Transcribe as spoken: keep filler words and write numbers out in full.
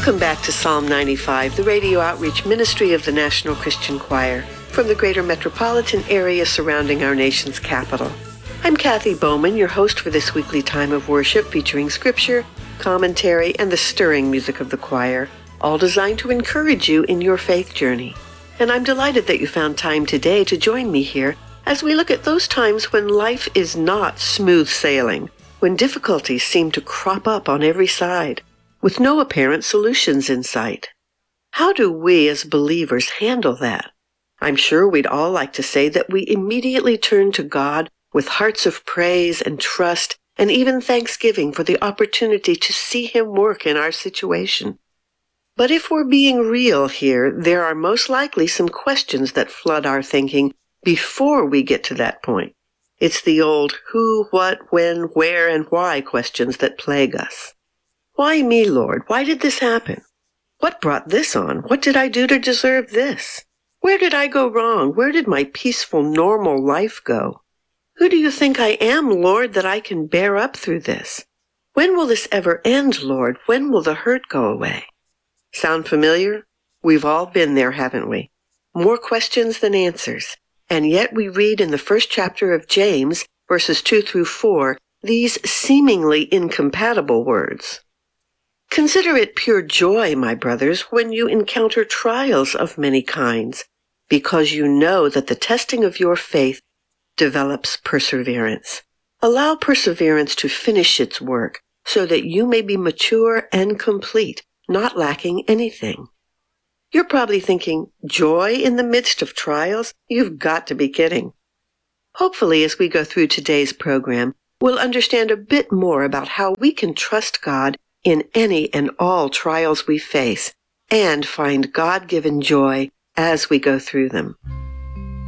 Welcome back to Psalm ninety-five, the radio outreach ministry of the National Christian Choir from the greater metropolitan area surrounding our nation's capital. I'm Kathy Bowman, your host for this weekly time of worship featuring scripture, commentary, and the stirring music of the choir, all designed to encourage you in your faith journey. And I'm delighted that you found time today to join me here as we look at those times when life is not smooth sailing, when difficulties seem to crop up on every side, with no apparent solutions in sight. How do we as believers handle that? I'm sure we'd all like to say that we immediately turn to God with hearts of praise and trust and even thanksgiving for the opportunity to see Him work in our situation. But if we're being real here, there are most likely some questions that flood our thinking before we get to that point. It's the old who, what, when, where, and why questions that plague us. Why me, Lord? Why did this happen? What brought this on? What did I do to deserve this? Where did I go wrong? Where did my peaceful, normal life go? Who do you think I am, Lord, that I can bear up through this? When will this ever end, Lord? When will the hurt go away? Sound familiar? We've all been there, haven't we? More questions than answers. And yet we read in the first chapter of James, verses two through four, these seemingly incompatible words. Consider it pure joy, my brothers, when you encounter trials of many kinds, because you know that the testing of your faith develops perseverance. Allow perseverance to finish its work, so that you may be mature and complete, not lacking anything. You're probably thinking, joy in the midst of trials? You've got to be kidding. Hopefully, as we go through today's program, we'll understand a bit more about how we can trust God in any and all trials we face and find God-given joy as we go through them.